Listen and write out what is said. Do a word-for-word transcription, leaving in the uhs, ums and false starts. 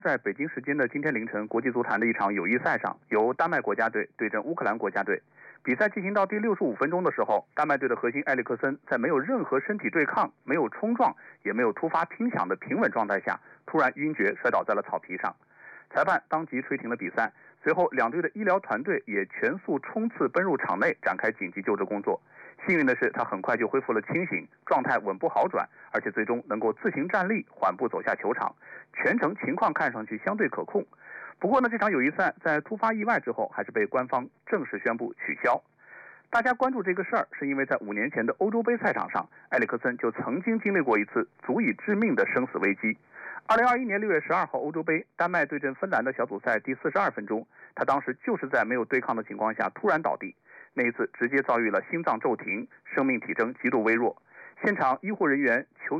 在北京时间的今天凌晨，国际足坛的一场友谊赛上，由丹麦国家队对阵乌克兰国家队。比赛进行到第六十五分钟的时候，丹麦队的核心埃里克森在没有任何身体对抗、没有冲撞、也没有突发拼抢的平稳状态下，突然晕厥摔倒在了草皮上。裁判当即吹停了比赛，随后两队的医疗团队也全速冲刺奔入场内，展开紧急救治工作。幸运的是，他很快就恢复了清醒，状态稳步好转，而且最终能够自行站立，缓步走下球场，全程情况看上去相对可控。不过呢，这场友谊赛在突发意外之后，还是被官方正式宣布取消。大家关注这个事儿，是因为在五年前的欧洲杯赛场上，埃里克森就曾经经历过一次足以致命的生死危机。二零二一年六月十二号欧洲杯，丹麦对阵芬兰的小组赛第四十二分钟，他当时就是在没有对抗的情况下突然倒地，那一次直接遭遇了心脏骤停，生命体征极度微弱。现场医护人员、球